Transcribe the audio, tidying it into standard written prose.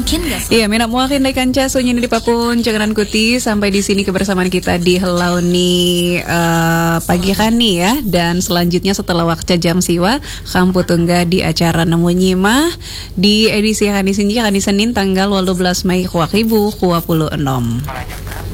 Iya, mina muakin dai kanca sunyi di papun jangan kuti sampai di sini kebersamaan kita di Helauni pagi kani ya, dan selanjutnya setelah waktu jam siwa kampu tungga di acara nemu nyimah di edisi kani Senin tanggal 12 Mei 2026.